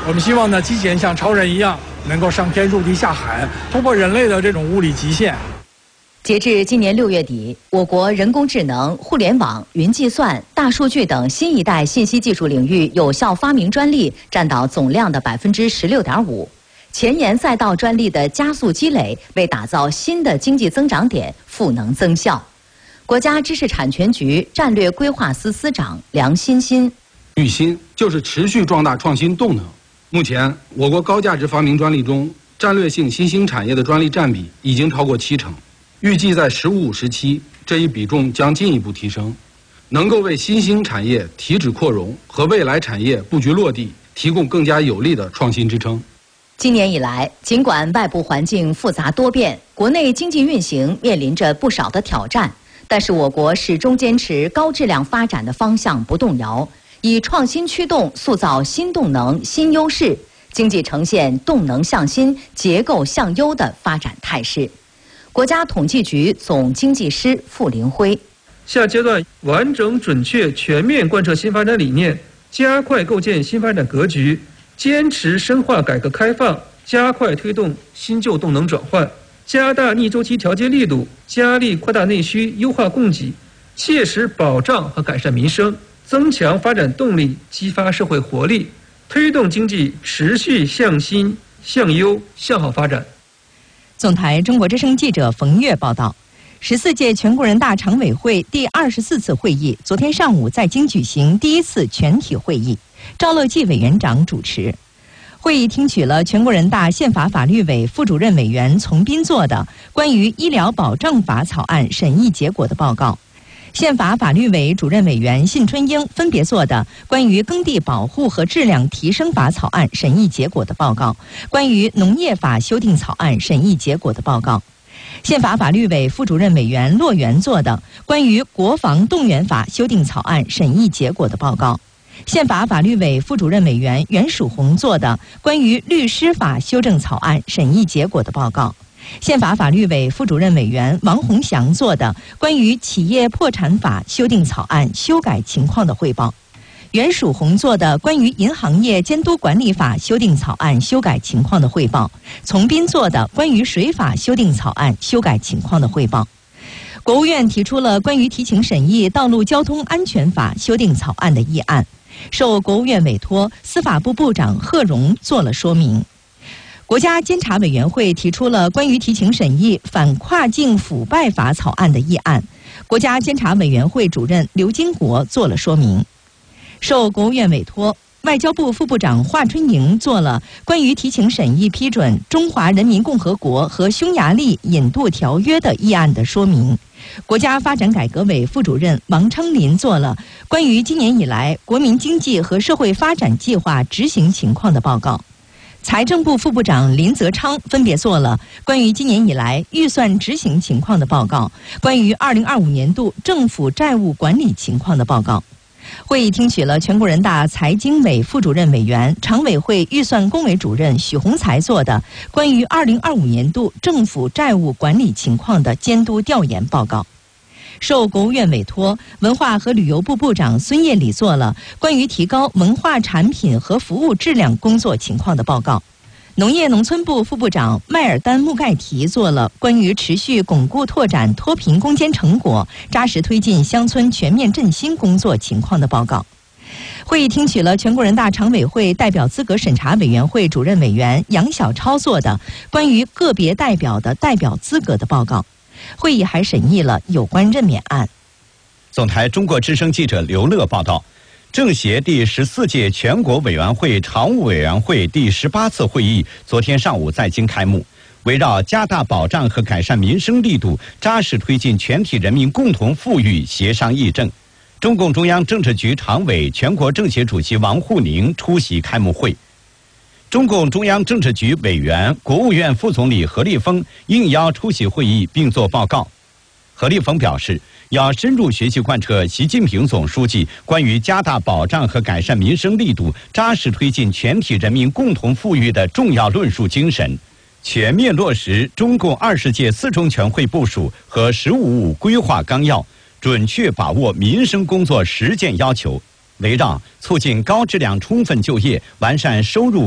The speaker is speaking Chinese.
我们希望呢，机器人像超人一样，能够上天入地下海，突破人类的这种物理极限。 截至今年6月底，我国人工智能、互联网、云计算、大数据等新一代信息技术领域有效发明专利占到总量的16.5%，前沿赛道专利的加速积累，为打造新的经济增长点赋能增效。国家知识产权局战略规划司司长梁欣欣： 育新就是持续壮大创新动能。目前，我国高价值发明专利中，战略性新兴产业的专利占比已经超过70%。预计在“15-5”时期，这一比重将进一步提升，能够为新兴产业提质扩容和未来产业布局落地提供更加有力的创新支撑。 今年以来，尽管外部环境复杂多变，国内经济运行面临着不少的挑战，但是我国始终坚持高质量发展的方向不动摇，以创新驱动塑造新动能、新优势，经济呈现动能向新、结构向优的发展态势。国家统计局总经济师傅林辉： 下阶段完整、准确、全面贯彻新发展理念，加快构建新发展格局，坚持深化改革开放，加快推动新旧动能转换，加大逆周期调节力度，加力扩大内需，优化供给，切实保障和改善民生，增强发展动力，激发社会活力，推动经济持续向新、向优、向好发展。 总台中国之声记者冯月报道，14届全国人大常委会第24次会议昨天上午在京举行第1次全体会议，赵乐际委员长主持。会议听取了全国人大宪法法律委副主任委员丛斌做的关于医疗保障法草案审议结果的报告，宪法法律委主任委员信春英分别做的关于耕地保护和质量提升法草案审议结果的报告，关于农业法修订草案审议结果的报告。宪法法律委副主任委员骆元做的关于国防动员法修订草案审议结果的报告。宪法法律委副主任委员袁曙红做的关于律师法修正草案审议结果的报告。宪法法律委副主任委员王洪祥做的关于企业破产法修订草案修改情况的汇报，袁曙红做的关于银行业监督管理法修订草案修改情况的汇报，丛斌做的关于水法修订草案修改情况的汇报。国务院提出了关于提请审议道路交通安全法修订草案的议案，受国务院委托，司法部部长贺荣做了说明。国家监察委员会提出了关于提请审议反跨境腐败法草案的议案，国家监察委员会主任刘金国做了说明。受国务院委托，外交部副部长华春莹做了关于提请审议批准《中华人民共和国和匈牙利引渡条约》的议案的说明。国家发展改革委副主任王昌林做了关于今年以来国民经济和社会发展计划执行情况的报告。财政部副部长林泽昌分别做了关于今年以来预算执行情况的报告，关于2025年度政府债务管理情况的报告。会议听取了全国人大财经委副主任委员、常委会预算工委主任许宏才做的关于2025年度政府债务管理情况的监督调研报告。受国务院委托，文化和旅游部部长孙业礼做了关于提高文化产品和服务质量工作情况的报告。农业农村部副部长迈尔丹穆盖提做了关于持续巩固拓展脱贫攻坚成果，扎实推进乡村全面振兴工作情况的报告。会议听取了全国人大常委会代表资格审查委员会主任委员杨晓超做的关于个别代表的代表资格的报告。会议还审议了有关任免案。 总台中国之声记者刘乐报道，政协第14届全国委员会常务委员会第18次会议昨天上午在京开幕。围绕加大保障和改善民生力度，扎实推进全体人民共同富裕协商议政，中共中央政治局常委、全国政协主席王沪宁出席开幕会。中共中央政治局委员、国务院副总理何立峰应邀出席会议并作报告。何立峰表示，要深入学习贯彻习近平总书记关于加大保障和改善民生力度、扎实推进全体人民共同富裕的重要论述精神，全面落实中共20届4中全会部署和“15·5”规划纲要，准确把握民生工作实践要求，围绕促进高质量充分就业、完善收入